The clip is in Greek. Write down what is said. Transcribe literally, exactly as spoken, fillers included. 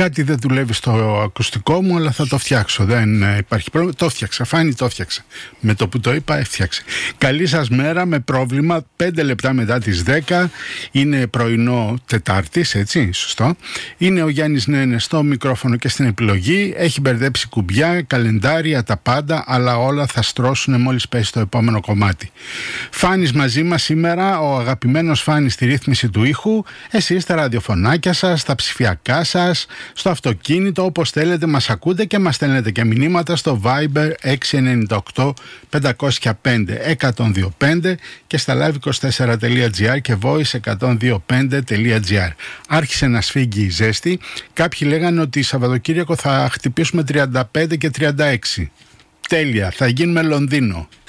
κάτι δεν δουλεύει στο ακουστικό μου, αλλά θα το φτιάξω. Δεν υπάρχει πρόβλημα. Το φτιάξα. Φάνη, το φτιάξα. Με το που το είπα, έφτιαξε. Καλή σας μέρα με πρόβλημα. Πέντε λεπτά μετά τις δέκα. Είναι πρωινό Τετάρτης, έτσι, σωστό. Είναι ο Γιάννης Νένες στο μικρόφωνο και στην επιλογή. Έχει μπερδέψει κουμπιά, καλεντάρια, τα πάντα, αλλά όλα θα στρώσουν μόλις πέσει το επόμενο κομμάτι. Φάνης μαζί μας σήμερα, ο αγαπημένος Φάνης στη ρύθμιση του ήχου. Εσείς στα ραδιοφωνάκια σας, στα ψηφιακά σας, στο αυτοκίνητο, όπως θέλετε μας ακούτε και μας στέλνετε και μηνύματα στο Viber έξι εννιά οκτώ πέντε μηδέν πέντε ένα μηδέν δύο πέντε και στα live είκοσι τέσσερα τελεία τζι άρ και voice εκατόν δύο πέντε τελεία τζι άρ. Άρχισε να σφίγγει η ζέστη. Κάποιοι λέγανε ότι Σαββατοκύριακο θα χτυπήσουμε τριάντα πέντε και τριάντα έξι. Τέλεια, θα γίνουμε Λονδίνο.